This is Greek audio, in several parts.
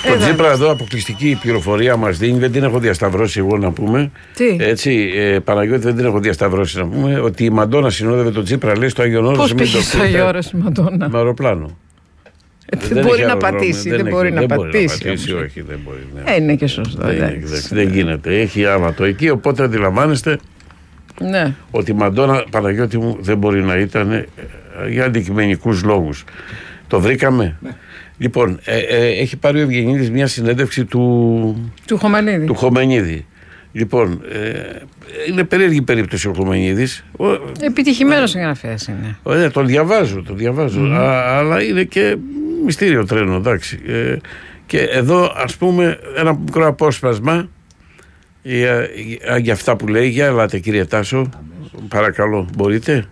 Το Τσίπρα εδώ αποκλειστική πληροφορία μας δίνει, δεν την έχω διασταυρώσει εγώ να πούμε. Τι? Έτσι, Παναγιώτη, δεν την έχω διασταυρώσει να πούμε. Ότι η Μαντόνα συνόδευε τον Τσίπρα, λέει, στο Άγιον Όρος. Πώς πήγε στο Άγιον Όρος η Μαντόνα? Με αεροπλάνο. Δεν μπορεί να πατήσει. Δεν μπορεί να πατήσει. Όχι, δεν μπορεί. Είναι και σωστό. Δεν γίνεται. Έχει άβατο εκεί, οπότε αντιλαμβάνεστε ότι η Μαντόνα, Παναγιώτη μου, δεν μπορεί να ήταν για αντικειμενικούς λόγους. Το βρήκαμε. Λοιπόν, έχει πάρει ο Ευγενίδης μια συνέντευξη του Χωμενίδη. Λοιπόν, είναι περίεργη περίπτωση ο Χωμενίδης. Επιτυχημένος εγγραφέας είναι. Τον διαβάζω. Αλλά είναι και μυστήριο τρένο, εντάξει. Και εδώ, ας πούμε, ένα μικρό απόσπασμα για αυτά που λέει. Για ελάτε, κύριε Τάσο. Παρακαλώ, μπορείτε?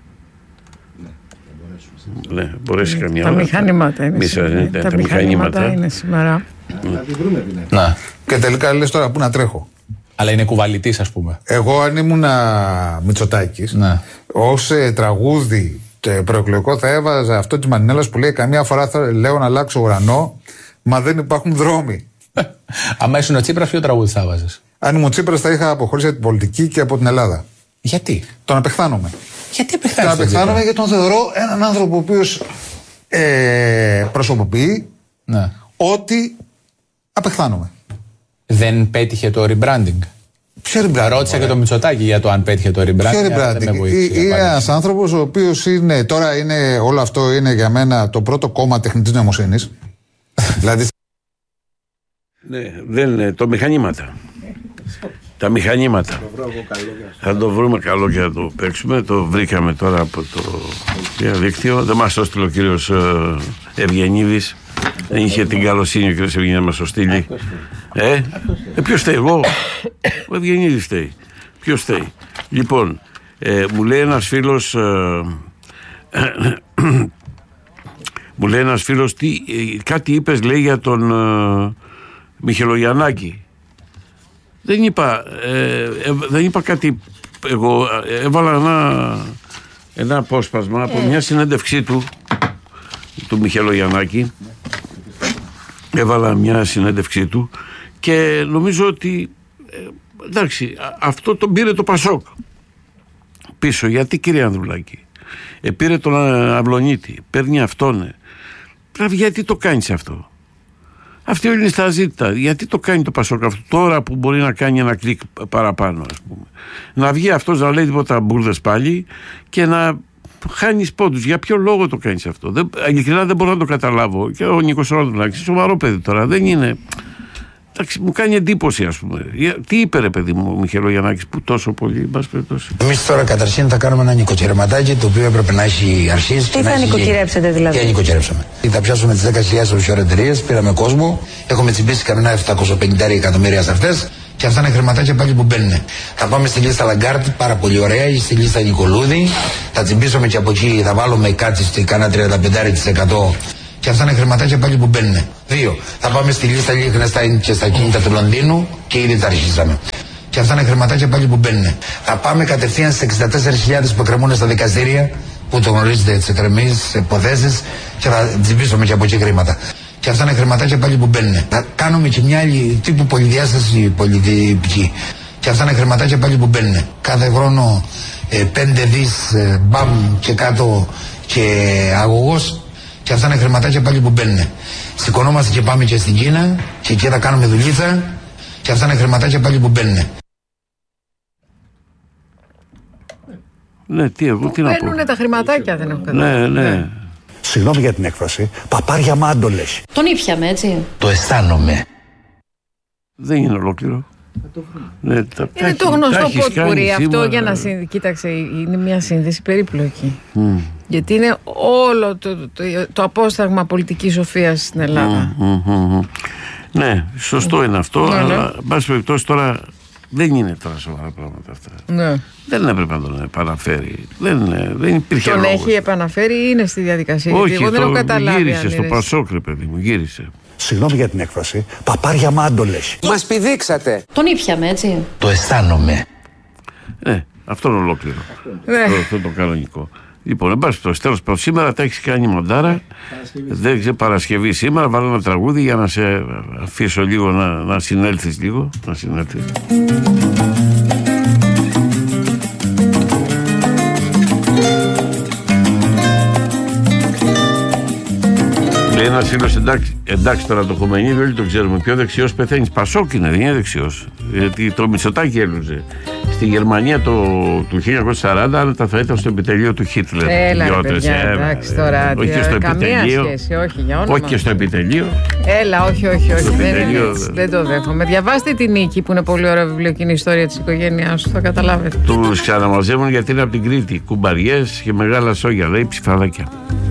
Ναι, μπορέσει καμιά. Τα μηχανήματα είναι σήμερα. Τα μηχανήματα είναι σήμερα. Να. Και τελικά λες τώρα πού να τρέχω. Αλλά είναι κουβαλητής, ας πούμε. Εγώ αν ήμουνα Μητσοτάκης, ως τραγούδι προεκλογικό θα έβαζα αυτό της Μανινέλας που λέει καμιά φορά θα λέω να αλλάξω ουρανό, μα δεν υπάρχουν δρόμοι. Άμα ήσουν ο Τσίπρας, ποιο τραγούδι θα βάζεις? Αν ήμουν ο Τσίπρας θα είχα αποχωρήσει από την πολιτική και από την Ελλάδα. Γιατί? Τον απεχθάνομαι. Γιατί απεχθάνομαι? Τον απεχθάνομαι γιατί τον θεωρώ έναν άνθρωπο ο οποίος προσωποποιεί ότι απεχθάνομαι. Δεν πέτυχε το rebranding. Ποιο rebranding? Ρώτησα και το Μητσοτάκη για το αν πέτυχε το rebranding. Ποιο rebranding? Είναι ένας άνθρωπος ο οποίος είναι, τώρα είναι, όλο αυτό είναι για μένα το πρώτο κόμμα τεχνητής νοημοσύνης. Δηλαδή. Ναι, δεν είναι το μηχανήματα. Τα μηχανήματα. Θα το βρούμε καλό και να το παίξουμε. Το βρήκαμε τώρα από το διαδίκτυο. Δεν μας το στείλε ο κύριος Ευγενίδης. Δεν είχε την καλοσύνη ο κύριος Ευγενίδης να μας το στείλει. Ποιος φταίει? Εγώ? Ο Ευγενίδης φταίει. Ποιος φταίει? Λοιπόν, μου λέει ένας φίλος κάτι είπες, λέει, για τον Μιχελογιαννάκη. Δεν είπα κάτι. Εγώ έβαλα ένα απόσπασμα από μια συνέντευξή του Μιχελογιαννάκη. Έβαλα μια συνέντευξή του και νομίζω ότι εντάξει, αυτό τον πήρε το Πασόκ πίσω. Γιατί, κύριε Ανδρουλάκη? Πήρε τον Αυλονίτη, παίρνει αυτόν. Γιατί το κάνεις αυτό? Αυτή όλη είναι στα ζήτητα. Γιατί το κάνει το Πασόκ αυτό τώρα που μπορεί να κάνει ένα κλικ παραπάνω, ας πούμε? Να βγει αυτός να λέει τίποτα μπουρδες πάλι και να χάνεις πόντους. Για ποιο λόγο το κάνεις αυτό? Ειλικρινά δεν μπορώ να το καταλάβω. Και ο Νίκος Ρόδουλάκης, σοβαρό παιδί τώρα, δεν είναι. Εντάξει, μου κάνει εντύπωση, ας πούμε. Τι είπε, ρε παιδί μου, ο Μιχελογιαννάκης που τόσο πολύ, μπας περιπτώσει. Εμείς τώρα καταρχήν θα κάνουμε ένα νοικοκυρεματάκι το οποίο έπρεπε να έχει αρχίσει. Τι θα νοικοκυρέψετε δηλαδή? Τι νοικοκυρέψαμε? Θα πιάσουμε τις 10.000 offshore εταιρείες, πήραμε κόσμο, έχουμε τσιμπήσει κανένα 750 εκατομμύρια σε αυτές και αυτά είναι χρηματάκια πάλι που μπαίνουν. Θα πάμε στη λίστα Λαγκάρτ, πάρα πολύ ωραία, ή στη λίστα Νικολούδη, θα τσιμπήσουμε και από εκεί, θα βάλουμε κάτι στη κάνα 35%. Και αυτά είναι χρηματάκια πάλι που μπαίνουν. 2. Θα πάμε στη λίστα Liechtenstein και στα κίνητα του Λονδίνου και ήδη τα αρχίσαμε. Και αυτά είναι χρηματάκια πάλι που μπαίνουν. Θα πάμε κατευθείαν στις 64.000 που εκκρεμούν στα δικαστήρια, που το γνωρίζετε, τις εκκρεμείς υποθέσεις, και θα τσιμπήσουμε και από εκεί χρήματα. Και αυτά είναι χρηματάκια πάλι που μπαίνουν. Θα κάνουμε και μια άλλη τύπου πολυδιάσταση πολιτική. Και αυτά είναι χρηματάκια πάλι που μπαίνουν. Κάθε χρόνο 5 δις μπαμ και κάτω και αγωγός. Και αυτά είναι χρηματάκια πάλι που μπαίνουν. Σηκωνόμαστε και πάμε και στην Κίνα και εκεί θα κάνουμε δουλίτσα. Και αυτά είναι χρηματάκια πάλι που μπαίνουν. Ναι, τι να πω. Μπαίνουνε τα χρηματάκια, δεν έχω καταλάβει. Ναι. Συγγνώμη για την έκφραση. Παπάρια μάντολες. Τον ήπιαμε, έτσι. Το αισθάνομαι. Δεν είναι ολόκληρο. Ναι, είναι το γνωστό ποτπουρί αυτό για να κοίταξε, είναι μια σύνδεση περίπλοκη. Γιατί είναι όλο το απόσταγμα πολιτικής σοφίας στην Ελλάδα. Ναι, σωστό είναι αυτό, αλλά εν πάση περιπτώσει τώρα δεν είναι τώρα σοβαρά πράγματα αυτά. Ναι. Δεν έπρεπε να τον επαναφέρει. Δεν υπήρχε τον λόγος. Έχει επαναφέρει ή είναι στη διαδικασία? Όχι, εγώ δεν έχω καταλάβει. Γύρισε στο Πασόκ, ρε παιδί μου, γύρισε. Συγγνώμη για την έκφραση. Παπάρια μάντολες. Μας πηδήξατε. Τον ήπιαμε, έτσι. Το αισθάνομαι. Ναι, αυτό είναι ολόκληρο. Αυτό το κανονικό. Λοιπόν, εν πάση περιπτώσει, τέλος πάντων, σήμερα τα έχεις κάνει μοντάρα. Δεν ξέρω, Παρασκευή σήμερα. Βάλω ένα τραγούδι για να σε αφήσω λίγο να συνέλθεις λίγο. Να συνέλθεις. Λέει ένας φίλος, εντάξει τώρα το Χωμενίδη, όλοι το ξέρουμε. Πιο δεξιός πεθαίνει. Πασόκ είναι, δεν είναι δεξιός. Γιατί το Μητσοτάκη έλουζε. Στη Γερμανία του 1940 άνετα θα ήταν στο επιτελείο του Χίτλερ. Έλα, παιδιά, εντάξει τώρα. Όχι και στο επιτελείο. Σχέση, όχι, για όνομα. Όχι και στο επιτελείο. Έλα, όχι. Δεν το δέχομαι. Διαβάστε τη Νίκη, που είναι πολύ ωραίο βιβλίο και είναι η ιστορία της οικογένειάς σου, θα καταλάβετε. Τους ξαναμαζεύουν γιατί είναι από την Κρήτη. Κουμπαριές και μεγάλα σόγια, λέει, ψηφαδάκια.